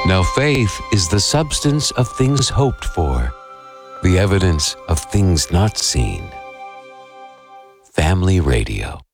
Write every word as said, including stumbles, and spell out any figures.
Now faith is the substance of things hoped for, the evidence of things not seen. Family Radio.